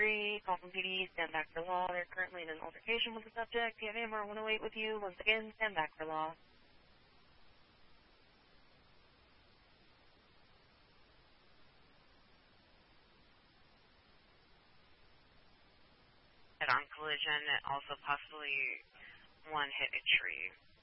3, call from PD, stand back for law. They're currently in an altercation with the subject. PMR 108 with you. Once again, stand back for law. Head-on collision, also possibly one hit a tree.